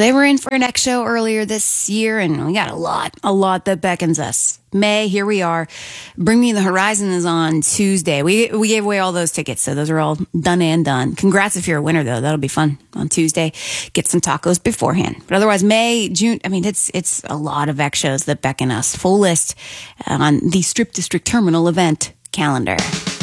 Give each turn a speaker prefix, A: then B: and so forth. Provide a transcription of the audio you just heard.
A: They were in for an X show earlier this year, and we got a lot that beckons us. May, here we are. Bring Me the Horizon is on Tuesday. We gave away all those tickets, so those are all done and done. Congrats if you're a winner, though. That'll be fun on Tuesday. Get some tacos beforehand. But otherwise, May, June, I mean, it's a lot of X shows that beckon us. Full list on the Strip District Terminal event calendar.